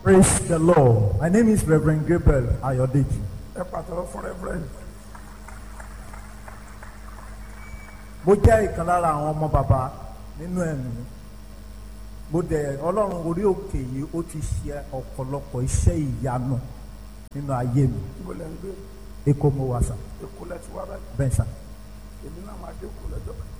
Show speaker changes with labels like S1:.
S1: Praise the Lord. My name is Reverend Gabriel Ayodeji.
S2: Ẹ pàtẹ́wọ́ fún Reverend.
S1: Mo jẹ́ ìkan lára àwọn ọmọ bàbá nínú ẹ̀mí. Mo dẹ̀ Ọlọ́run orí òkè yìí ó ti ṣe ọ̀pọ̀lọpọ̀ iṣẹ́ ìyanu nínú ayé mi.
S2: Ibo lẹ ń gbé?
S1: Èkó mo wà sà.
S2: Èkó lẹ ti wá báyìí.
S1: Bẹ́ẹ̀ sà.
S2: Èmi náà máa dé Èkó lọ́jọ́ kan.